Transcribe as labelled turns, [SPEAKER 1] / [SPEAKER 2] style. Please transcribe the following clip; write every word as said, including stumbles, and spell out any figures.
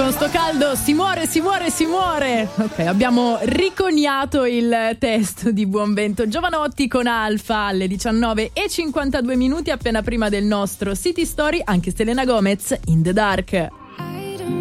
[SPEAKER 1] con sto caldo si muore, si muore, si muore. Ok, abbiamo riconiato il testo di Buon Vento. Giovanotti con Alfa alle diciannove e cinquantadue minuti, appena prima del nostro City Story, anche Selena Gomez, In the Dark.